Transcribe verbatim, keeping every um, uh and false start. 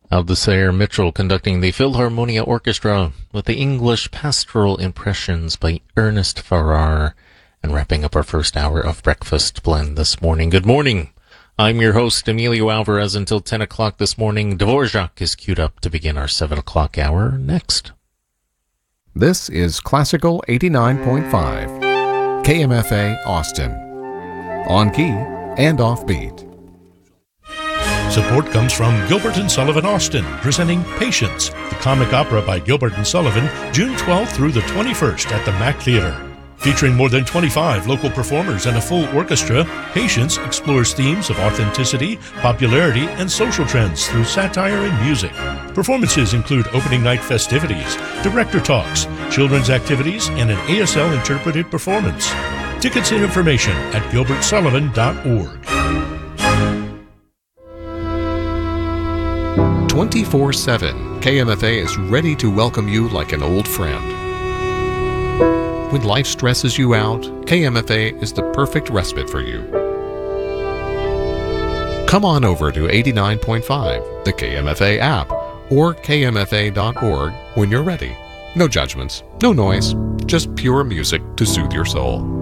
Aldasair Mitchell conducting the Philharmonia Orchestra with the English Pastoral Impressions by Ernest Farrar, and wrapping up our first hour of Breakfast Blend this morning. Good morning. I'm your host, Emilio Alvarez, until ten o'clock this morning. Dvorak is queued up to begin our seven o'clock hour next. This is Classical eighty-nine point five, K M F A Austin. On key and off beat. Support comes from Gilbert and Sullivan Austin, presenting Patience, the comic opera by Gilbert and Sullivan, June twelfth through the twenty-first at the Mack Theater. Featuring more than twenty-five local performers and a full orchestra, Patience explores themes of authenticity, popularity, and social trends through satire and music. Performances include opening night festivities, director talks, children's activities, and an A S L interpreted performance. Tickets and information at gilbert sullivan dot org. twenty-four seven, K M F A is ready to welcome you like an old friend. When life stresses you out, K M F A is the perfect respite for you. Come on over to eighty-nine point five, the K M F A app, or k m f a dot org when you're ready. No judgments, no noise, just pure music to soothe your soul.